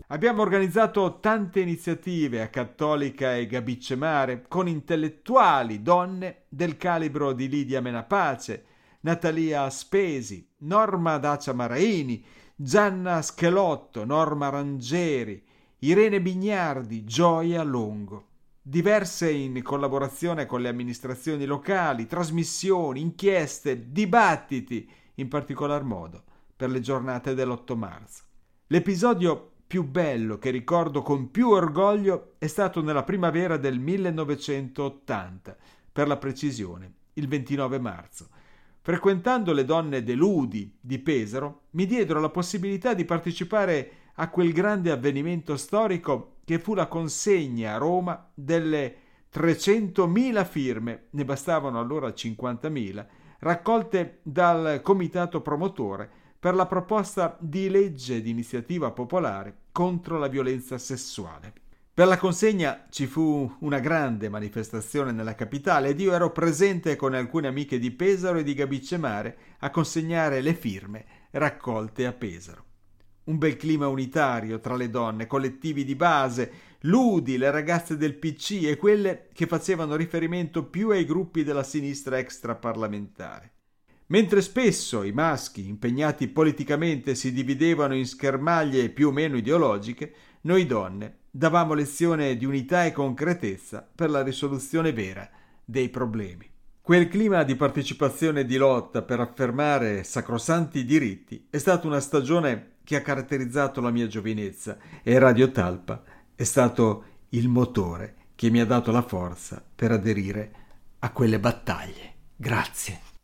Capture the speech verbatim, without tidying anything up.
Abbiamo organizzato tante iniziative a Cattolica e Gabicce Mare con intellettuali, donne del calibro di Lidia Menapace, Natalia Spesi, Norma Dacia Maraini, Gianna Schelotto, Norma Rangeri, Irene Bignardi, Gioia Longo. Diverse in collaborazione con le amministrazioni locali, trasmissioni, inchieste, dibattiti, in particolar modo per le giornate dell'otto marzo. L'episodio più bello che ricordo con più orgoglio è stato nella primavera del millenovecentottanta, per la precisione, il ventinove marzo. Frequentando le donne deludi di Pesaro, mi diedero la possibilità di partecipare a quel grande avvenimento storico che fu la consegna a Roma delle trecentomila firme, ne bastavano allora cinquantamila, raccolte dal comitato promotore per la proposta di legge di iniziativa popolare contro la violenza sessuale. Per la consegna ci fu una grande manifestazione nella capitale ed io ero presente con alcune amiche di Pesaro e di Gabicce Mare a consegnare le firme raccolte a Pesaro. Un bel clima unitario tra le donne, collettivi di base, ludi, le ragazze del P C e quelle che facevano riferimento più ai gruppi della sinistra extraparlamentare. Mentre spesso i maschi impegnati politicamente si dividevano in schermaglie più o meno ideologiche, noi donne davamo lezione di unità e concretezza per la risoluzione vera dei problemi. Quel clima di partecipazione e di lotta per affermare sacrosanti diritti è stata una stagione che ha caratterizzato la mia giovinezza e Radio Talpa è stato il motore che mi ha dato la forza per aderire a quelle battaglie. Grazie.